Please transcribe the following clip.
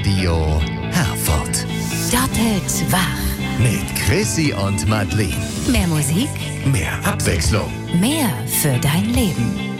Radio Herford. Doppelt wach. Mit Chrissy und Madeleine. Mehr Musik, Mehr Abwechslung. mehr für dein Leben.